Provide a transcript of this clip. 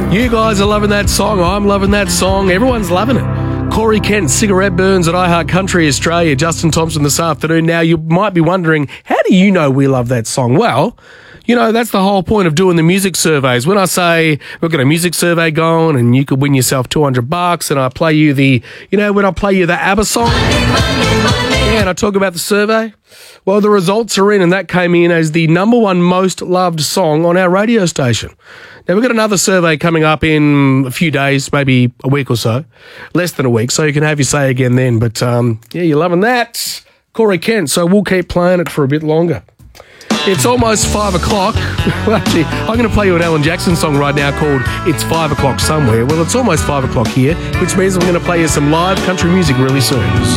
You guys are loving that song. I'm loving that song. Everyone's loving it. Corey Kent, Cigarette Burns at iHeart Country Australia. Justin Thompson this afternoon. Now, you might be wondering, how do you know we love that song? Well, you know, that's the whole point of doing the music surveys. When I say we've got a music survey going and you could win yourself $200 and I play you when I play you the ABBA song, and I talk about the survey, well, the results are in, and that came in as the number one most loved song on our radio station. Now, we've got another survey coming up in a few days, maybe a week or so, less than a week, so you can have your say again then. But, yeah, you're loving that, Corey Kent, so we'll keep playing it for a bit longer. It's almost 5 o'clock. Well, actually, I'm going to play you an Alan Jackson song right now called It's 5 o'clock somewhere. Well, it's almost 5 o'clock here, which means I'm going to play you some live country music really soon.